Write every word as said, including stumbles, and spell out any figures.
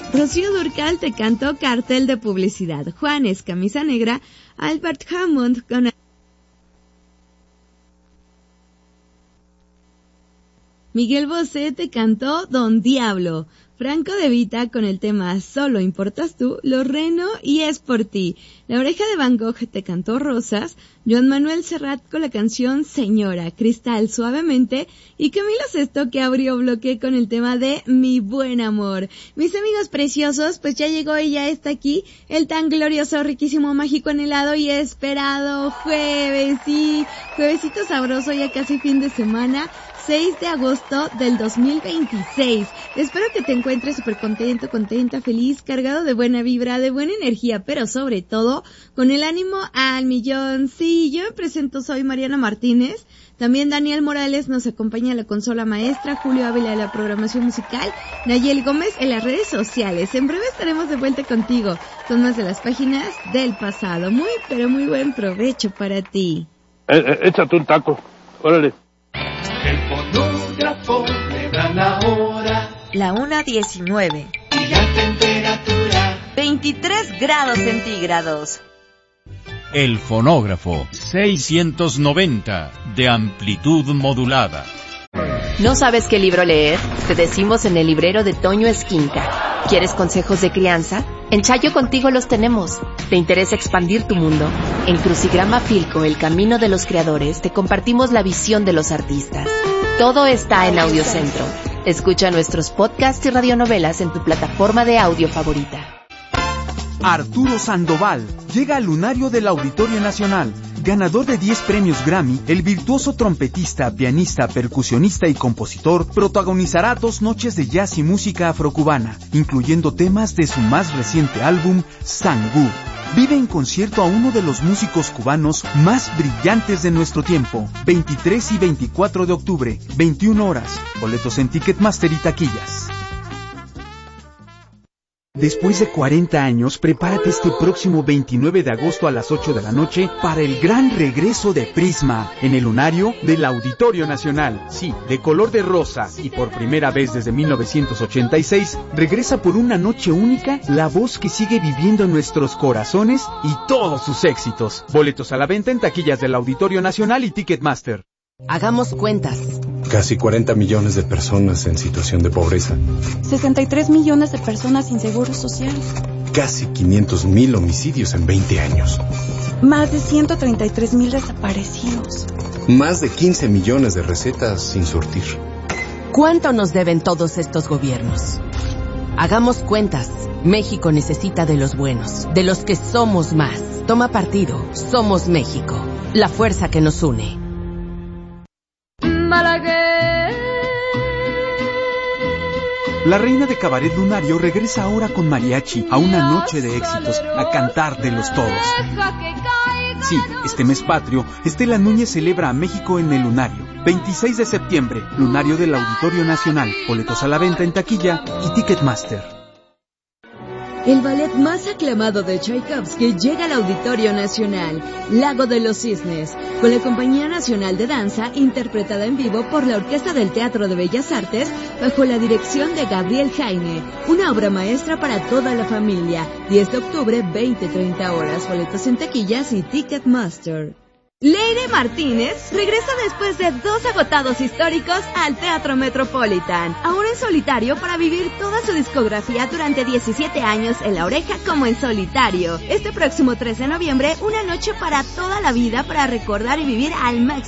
Rocío Dúrcal te cantó Cartel de Publicidad. Juanes, Camisa Negra. Albert Hammond con... Miguel Bosé te cantó Don Diablo. Franco De Vita con el tema Solo Importas Tú, Lorreno y Es Por Ti. La Oreja de Van Gogh te cantó Rosas. Joan Manuel Serrat con la canción Señora, Cristal Suavemente y Camilo Sesto que abrió bloque con el tema de Mi Buen Amor. Mis amigos preciosos, pues ya llegó y ya está aquí el tan glorioso, riquísimo, mágico, anhelado y esperado jueves, sí, juevesito sabroso, ya casi fin de semana, seis de agosto del dos mil veintiséis. Espero que te encuentres súper contento, contenta, feliz, cargado de buena vibra, de buena energía, pero sobre todo con el ánimo al millón. Sí, yo me presento, soy Mariana Martínez. También Daniel Morales nos acompaña a la consola maestra, Julio Ávila de la programación musical, Nayel Gómez en las redes sociales. En breve estaremos de vuelta contigo con más de las páginas del pasado. Muy, pero muy buen provecho para ti. Eh, eh, échate un taco, órale. El fonógrafo me da la hora. La una diecinueve. Y la temperatura. veintitrés grados centígrados. El fonógrafo seiscientos noventa de amplitud modulada. ¿No sabes qué libro leer? Te decimos en el librero de Toño Esquinca. ¿Quieres consejos de crianza? En Chayo contigo los tenemos. ¿Te interesa expandir tu mundo? En Crucigrama Filco, El Camino de los Creadores, te compartimos la visión de los artistas. Todo está en Audiocentro. Escucha nuestros podcasts y radionovelas en tu plataforma de audio favorita. Arturo Sandoval llega al lunario del Auditorio Nacional. Ganador de diez premios Grammy, el virtuoso trompetista, pianista, percusionista y compositor protagonizará dos noches de jazz y música afrocubana, incluyendo temas de su más reciente álbum, Sangú. Vive en concierto a uno de los músicos cubanos más brillantes de nuestro tiempo. veintitrés y veinticuatro de octubre, veintiuna horas. Boletos en Ticketmaster y taquillas. Después de cuarenta años, prepárate este próximo veintinueve de agosto a las ocho de la noche para el gran regreso de Prisma en el lunario del Auditorio Nacional. Sí, de color de rosa y por primera vez desde mil novecientos ochenta y seis, regresa por una noche única la voz que sigue viviendo en nuestros corazones y todos sus éxitos. Boletos a la venta en taquillas del Auditorio Nacional y Ticketmaster. Hagamos cuentas. Casi cuarenta millones de personas en situación de pobreza. sesenta y tres millones de personas sin seguro social. Casi quinientos mil homicidios en veinte años. Más de ciento treinta y tres mil desaparecidos. Más de quince millones de recetas sin surtir. ¿Cuánto nos deben todos estos gobiernos? Hagamos cuentas. México necesita de los buenos, de los que somos más. Toma partido. Somos México. La fuerza que nos une. La reina de cabaret lunario regresa ahora con mariachi a una noche de éxitos, a cantártelos todos. Sí, este mes patrio, Estela Núñez celebra a México en el lunario. veintiséis de septiembre, lunario del Auditorio Nacional. Boletos a la venta en taquilla y Ticketmaster. El ballet más aclamado de Tchaikovsky llega al Auditorio Nacional, Lago de los Cisnes, con la Compañía Nacional de Danza, interpretada en vivo por la Orquesta del Teatro de Bellas Artes, bajo la dirección de Gabriel Jaime, una obra maestra para toda la familia. diez de octubre, veinte treinta horas, boletos en taquillas y Ticketmaster. Leire Martínez regresa después de dos agotados históricos al Teatro Metropolitan, ahora en solitario para vivir toda su discografía durante diecisiete años en La Oreja como en solitario. Este próximo trece de noviembre, una noche para toda la vida para recordar y vivir al máximo